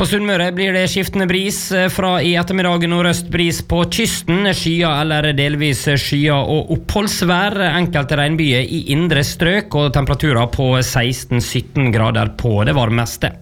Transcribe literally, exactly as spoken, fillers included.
På Sunnmøre blir det skiftende bris fra i ettermiddag nordøst bris på kysten, skyer eller delvis skyer og oppholdsvær, enkelte regnbyer i indre strøk og temperaturer på seksten til sytten grader på det varmeste.